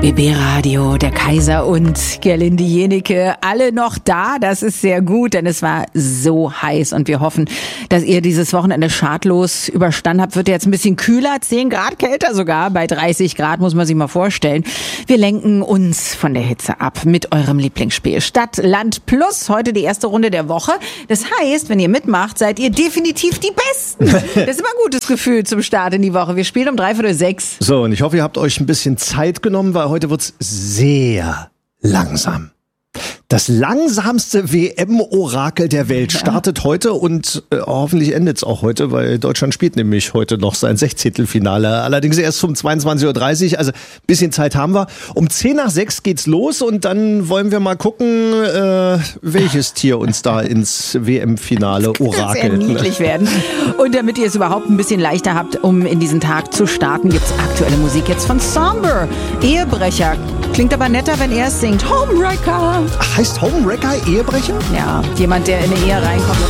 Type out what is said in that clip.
BB Radio, der Kaiser und Gerlinde Jenecke, alle noch da. Das ist sehr gut, denn es war so heiß und wir hoffen, dass ihr dieses Wochenende schadlos überstanden habt. Wird jetzt ein bisschen kühler, 10 Grad kälter sogar. Bei 30 Grad muss man sich mal vorstellen. Wir lenken uns von der Hitze ab mit eurem Lieblingsspiel Stadt, Land Plus. Heute die erste Runde der Woche. Das heißt, wenn ihr mitmacht, seid ihr definitiv die Besten. Das ist immer ein gutes Gefühl zum Start in die Woche. Wir spielen um 5:45. So, und ich hoffe, ihr habt euch ein bisschen Zeit genommen, weil heute wird's sehr langsam. Das langsamste WM-Orakel der Welt startet heute und hoffentlich endet's auch heute, weil Deutschland spielt nämlich heute noch sein 16. Allerdings erst um 22:30 Uhr, also ein bisschen Zeit haben wir. Um 5:10 geht's los und dann wollen wir mal gucken, welches Tier uns da ins WM-Finale orakelt. Sehr niedlich werden. Und damit ihr es überhaupt ein bisschen leichter habt, um in diesen Tag zu starten, gibt's aktuelle Musik jetzt von Somber. Ehebrecher. Klingt aber netter, wenn er es singt. Homewrecker. Heißt Homewrecker Ehebrecher? Ja, jemand, der in eine Ehe reinkommt.